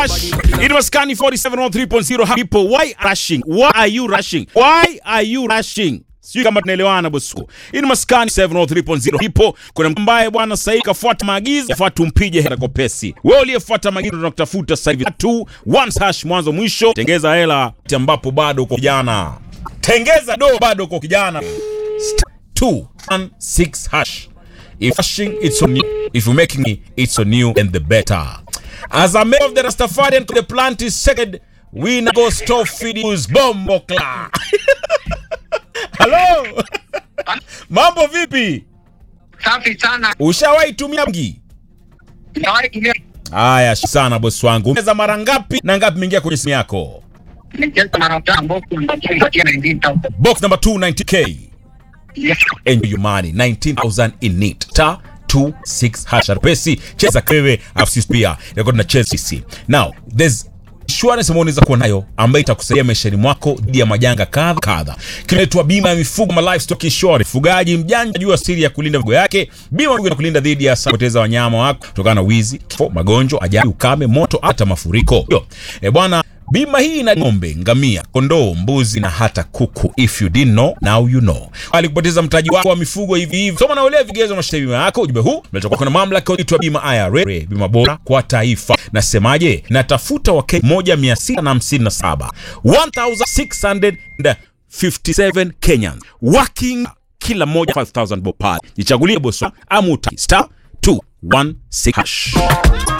It was Kani 4713.0 people. Why rushing? Why are you rushing? Why are you rushing? Sio kama tunaelewana bosu. In maskani 703.0 people. Kuna mbaye bwana sasa hivi kafuata maagizo, fuata umpige hela kopesi. Wewe uliyefuata maagizo tunakutafuta sasa hivi. 2 mwanzo mwisho. Tengeza hela ambapo bado uko kijana. Tengeza do bado uko kijana. 216#. If rushing, it's on you. If you're making me, it's on you and the better. As a member of the Rastafarian, the plant is second. We now go stop feeding bombo kla. Hello. Mambo vipi? Safi sana. Ushawahi tumia mgi? Ushawahi tumia? Haya sana boss wangu. Umeza mara ngapi na ngapi mingia kwenye simu yako? Nimecheza mara 5 box number 2 Box number 290k. Yes. And your money 19,000 in it. 26# pesi. Cheza kwewe afsis pia. Rekodi na cheza sisi. Now, there's insurance ambayo unaweza kuwa nayo ambayo itakusaidia maishani mwako dhidi ya majanga kadha. Kinaitwa bima ya mifugo ma livestock insurance. Fugaji mjanja jua siri ya kulinda mifugo yake. Bima inakulinda dhidi ya kupoteza wanyama wako kutokana na wizi, kifo, magonjwa, ajali, ukame, moto hata mafuriko. Bwana, bima hii ina ng'ombe, ngamia, kondoo, mbuzi na hata kuku. If you didn't know, now you know. Alikupoteza mtaji wako wa mifugo hivi. Soma na uelewe vigezo na bima yako. Ujumbe huu umetoka kwa mamlaka inaitwa Bima IRA, bima bora kwa taifa. Nasemaje? Natafuta Wakenya 1657. 1657 Kenyans working, kila moja 5000 bob. Jichagulie boss amuta *216#.